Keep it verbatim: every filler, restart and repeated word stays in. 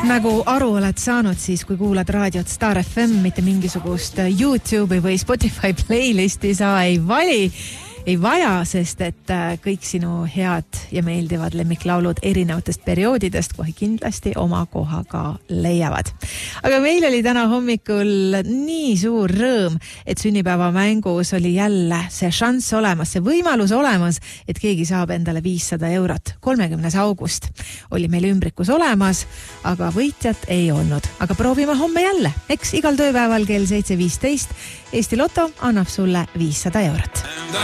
Nagu aru oled saanud siis, kui kuulad raadiot Star F M, mitte mingisugust YouTube'i või Spotify playlisti sa ei vali, ei vaja, sest et kõik sinu head ja meeldivad lemmiklaulud erinevatest perioodidest kohe kindlasti oma koha ka leiavad. Aga meil oli täna hommikul nii suur rõõm, et sünnipäeva mängus oli jälle see šanss olemas, see võimalus olemas, et keegi saab endale viissada eurot. kolmekümnes august oli meil ümbrikus olemas, aga võitjat ei olnud. Aga proovime homme jälle. Eks igal tööpäeval kell seitse viisteist Eesti Loto annab sulle viissada eurot.